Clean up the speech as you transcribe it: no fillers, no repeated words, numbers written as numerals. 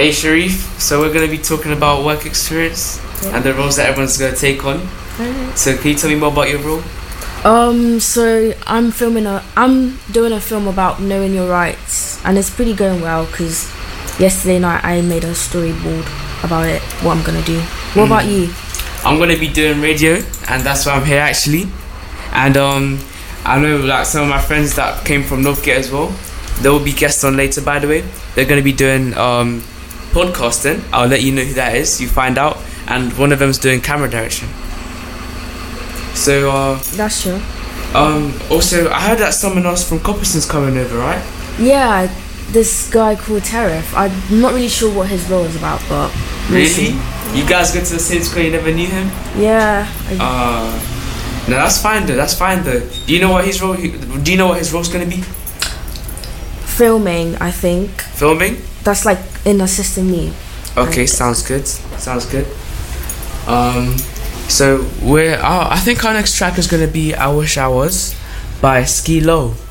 Hey Sharif, so we're going to be talking about work experience and the roles that everyone's going to take on. So can you tell me more about your role? So I'm doing a film about knowing your rights, and it's pretty going well because yesterday night I made a storyboard about it, what I'm gonna do. What about you? I'm going to be doing radio, and that's why I'm here actually. And I know like some of my friends that came from Northgate as well. They will be guests on later, by the way. They're going to be doing podcasting. I'll let you know who that is. You find out. And one of them's doing camera direction. So That's true. also I heard that someone else from Copperson's coming over, right? Yeah, this guy called Tariff. I'm not really sure what his role is about, but Really? You guys go to the same school, you never knew him? Yeah. No, that's fine though. Do you know what his role's gonna be? Filming, I think. Filming? That's like in assisting me. Okay, sounds good. So I think our next track is gonna be "I Wish I Was" by Ski Low.